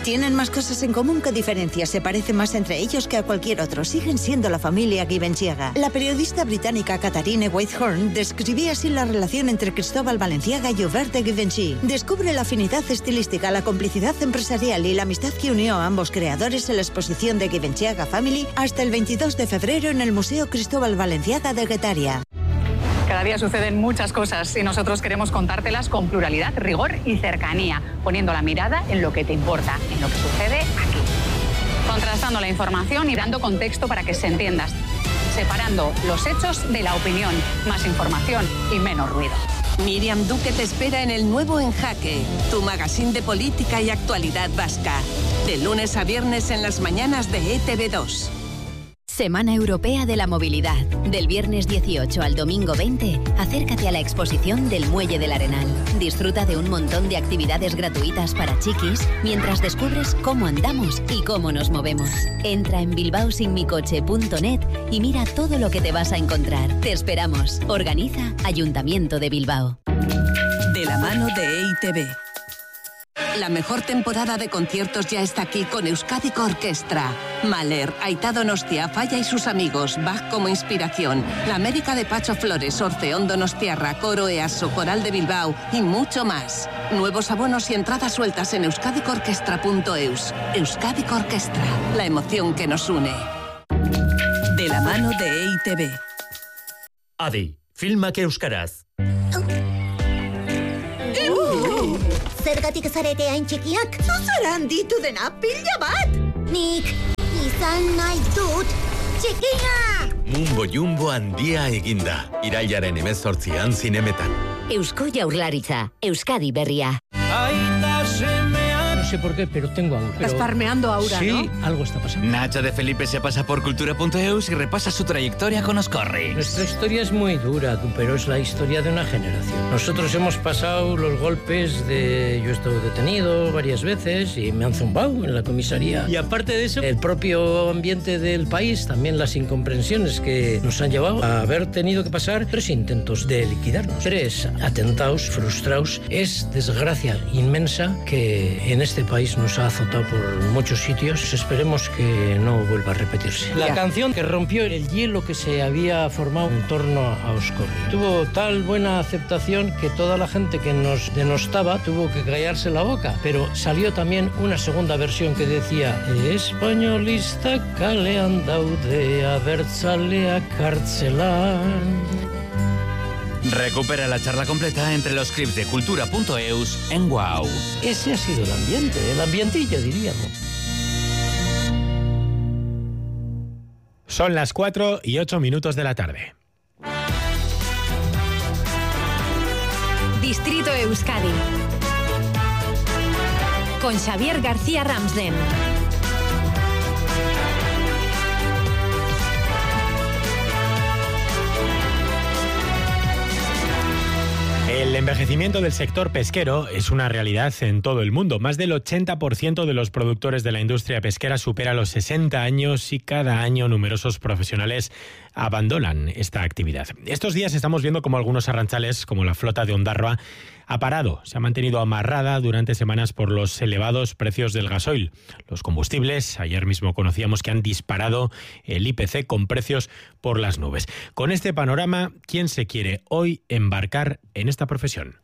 Tienen más cosas en común que diferencias. Se parecen más entre ellos que a cualquier otro. Siguen siendo la familia Givenchy. La periodista británica Katharine Whitehorn describía así la relación entre Cristóbal Balenciaga y Hubert de Givenchy. Descubre la afinidad estilística, la complicidad empresarial y la amistad que unió a ambos creadores en la exposición de Givenchy Family hasta el 22 de febrero en el Museo Cristóbal Balenciaga de Guetaria. Cada día suceden muchas cosas y nosotros queremos contártelas con pluralidad, rigor y cercanía, poniendo la mirada en lo que te importa, en lo que sucede aquí. Contrastando la información y dando contexto para que se entienda. Separando los hechos de la opinión. Más información y menos ruido. Miriam Duque te espera en el nuevo En Jaque, tu magazín de política y actualidad vasca. De lunes a viernes en las mañanas de ETV2. Semana Europea de la Movilidad. Del viernes 18 al domingo 20, acércate a la exposición del Muelle del Arenal. Disfruta de un montón de actividades gratuitas para chiquis mientras descubres cómo andamos y cómo nos movemos. Entra en bilbaosinmicoche.net y mira todo lo que te vas a encontrar. Te esperamos. Organiza Ayuntamiento de Bilbao. De la mano de EITB. La mejor temporada de conciertos ya está aquí con Euskadiko Orkestra. Mahler, Aitá Donostia, Falla y sus amigos, Bach como inspiración, La América de Pacho Flores, Orfeón Donostiarra, Coro EASO, Coral de Bilbao y mucho más. Nuevos abonos y entradas sueltas en euskadikorkestra.eus. Euskadiko Orkestra, la emoción que nos une. De la mano de EITB. Adi, filmak euskaraz. Zergatik zarete hain txikiak? Zuzara handitu dena, pila bat! Nik izan nahi dut txikia! Mumbo Jumbo handia eginda. Irailaren 18an zinemetan. Eusko Jaurlaritza, Euskadi berria. No sé por qué, pero tengo aura. Estás parmeando aura, sí, ¿no? Sí, algo está pasando. Nacho de Felipe se pasa por cultura.eus y repasa su trayectoria con Oscorri. Nuestra historia es muy dura, pero es la historia de una generación. Nosotros hemos pasado los golpes de... Yo he estado detenido varias veces y me han zumbado en la comisaría. Y aparte de eso, el propio ambiente del país, también las incomprensiones que nos han llevado a haber tenido que pasar 3 intentos de liquidarnos. 3 atentados frustrados. Es desgracia inmensa que en este país nos ha azotado por muchos sitios. Esperemos que no vuelva a repetirse. La canción que rompió el hielo que se había formado en torno a Oscorri tuvo tal buena aceptación que toda la gente que nos denostaba tuvo que callarse la boca. Pero salió también una segunda versión que decía: españolista kalean daude abertzaleak kartzelan. Recupera la charla completa entre los clips de cultura.eus en Wow. Ese ha sido el ambientillo, diríamos. Son las 4:08 de la tarde. Distrito Euskadi. Con Xavier García Ramsden. El envejecimiento del sector pesquero es una realidad en todo el mundo. Más del 80% de los productores de la industria pesquera supera los 60 años y cada año numerosos profesionales abandonan esta actividad. Estos días estamos viendo cómo algunos arrantzales, como la flota de Ondarroa, ha parado. Se ha mantenido amarrada durante semanas por los elevados precios del gasoil. Los combustibles, ayer mismo conocíamos que han disparado el IPC con precios por las nubes. Con este panorama, ¿quién se quiere hoy embarcar en esta profesión?